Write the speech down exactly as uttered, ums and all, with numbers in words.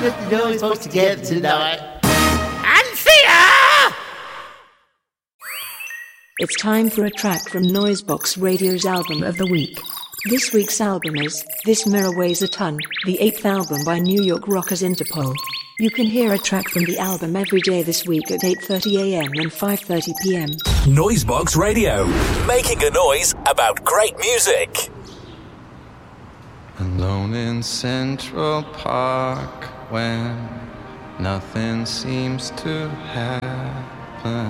Put the noise box together tonight. Anthea! It's time for a track from Noisebox Radio's album of the week. This week's album is This Mirror Weighs a Ton, the eighth album by New York rockers Interpol. You can hear a track from the album every day this week at eight thirty a.m. and five thirty p.m. Noisebox Radio, making a noise about great music. Alone in Central Park when nothing seems to happen.